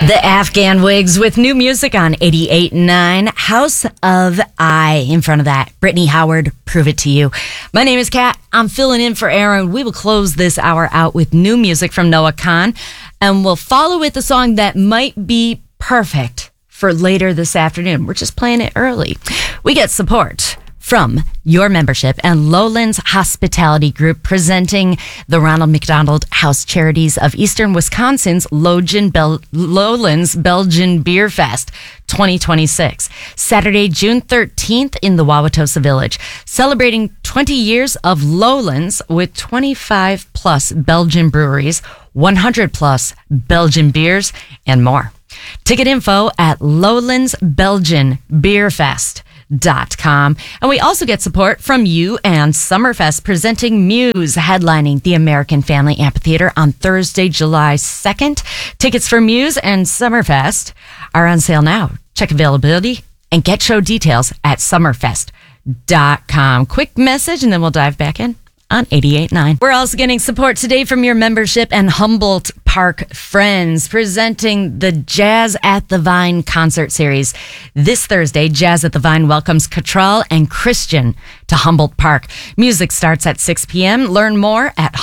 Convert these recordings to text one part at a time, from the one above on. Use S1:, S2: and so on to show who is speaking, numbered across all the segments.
S1: The Afghan Wigs with new music on 88.9 House of I. In front of that, Brittany Howard, Prove It to You. My name is Kat. I'm filling in for Aaron. We will close this hour out with new music from Noah Kahan, and we'll follow with a song that might be perfect for later this afternoon. We're just playing it early. We get support from your membership and Lowlands Hospitality Group, presenting the Ronald McDonald House Charities of Eastern Wisconsin's Lowlands Belgian Beer Fest 2026. Saturday, June 13th in the Wauwatosa Village, celebrating 20 years of Lowlands with 25 plus Belgian breweries, 100 plus Belgian beers, and more. Ticket info at lowlandsbelgianbeerfest.com. And we also get support from you and Summerfest, presenting Muse, headlining the American Family Amphitheater on Thursday, July 2nd. Tickets for Muse and Summerfest are on sale now. Check availability and get show details at summerfest.com. Quick message and then we'll dive back in on 88.9. We're also getting support today from your membership and Humboldt Park friends, presenting the Jazz at the Vine concert series. This Thursday, Jazz at the Vine welcomes Cottrell and Christian to Humboldt Park. Music starts at 6 p.m. Learn more at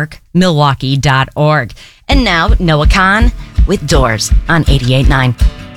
S1: humboldtparkmilwaukee.org. And now, Noah Kahan with Doors on 88.9.